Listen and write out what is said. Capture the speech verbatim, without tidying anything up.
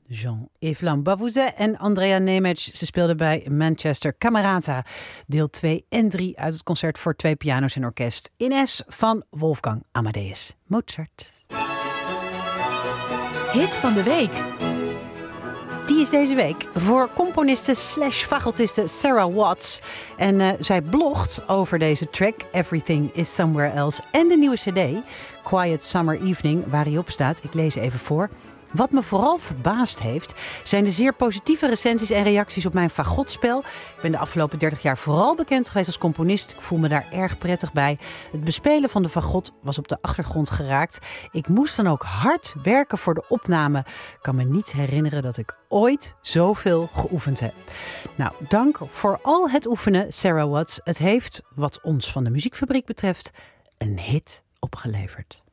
Jean-Yves Lambavouze en Andrea Nemec. Ze speelden bij Manchester Camerata. Deel twee en drie uit het concert voor twee piano's en orkest in S van Wolfgang Amadeus Mozart. Hit van de week. Die is deze week voor componiste slash fagotiste Sarah Watts. En uh, zij blogt over deze track Everything is Somewhere Else en de nieuwe cd Quiet Summer Evening, waar hij op staat. Ik lees even voor. Wat me vooral verbaasd heeft, zijn de zeer positieve recensies en reacties op mijn fagotspel. Ik ben de afgelopen dertig jaar vooral bekend geweest als componist. Ik voel me daar erg prettig bij. Het bespelen van de fagot was op de achtergrond geraakt. Ik moest dan ook hard werken voor de opname. Ik kan me niet herinneren dat ik ooit zoveel geoefend heb. Nou, dank voor al het oefenen, Sarah Watts. Het heeft, wat ons van de muziekfabriek betreft, een hit opgeleverd.